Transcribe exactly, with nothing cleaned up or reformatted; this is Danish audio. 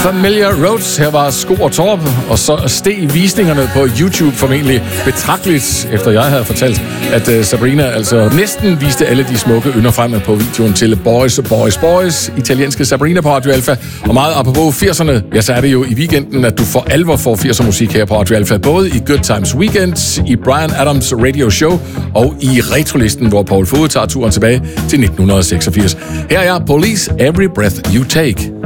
Familiar Roads. Her var Sko og Torp, og så steg visningerne på YouTube formentlig betragteligt, efter jeg havde fortalt, at Sabrina altså næsten viste alle de smukke ynder frem på videoen til Boys, Boys, Boys, italienske Sabrina på Radio Alpha. Og meget apropos firserne, ja, så er det jo i weekenden, at du for alvor får firser musik her på Radio Alpha, både i Good Times Weekend, i Bryan Adams Radio Show og i Retrolisten, hvor Paul Fod tager turen tilbage til nitten seksogfirs. Her er Police, Every Breath You Take.